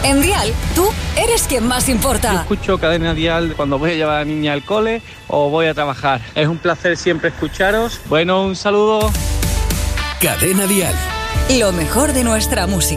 En Dial, tú eres quien más importa. Yo escucho Cadena Dial cuando voy a llevar a la niña al cole o voy a trabajar. Es un placer siempre escucharos. Bueno, un saludo. Cadena Dial. Lo mejor de nuestra música.